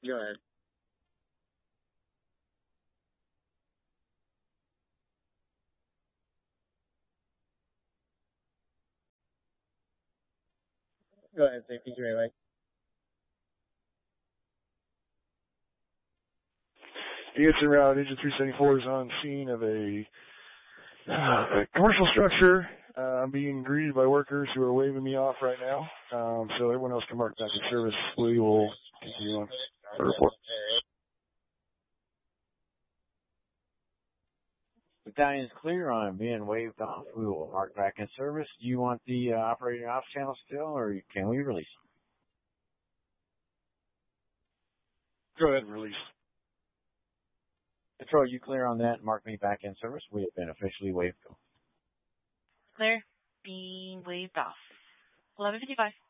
Go ahead. Go ahead, safety relay. It's route engine 374 is on scene of a commercial structure. I'm being greeted by workers who are waving me off right now. So everyone else can mark back in service. We will continue on the report. Battalion is clear on being waved off. We will mark back in service. Do you want the operating off channel still, or can we release them? Go ahead and release. Control, you clear on that? Mark me back in service. We have been officially waved off. Clear. Being waved off. 11:55.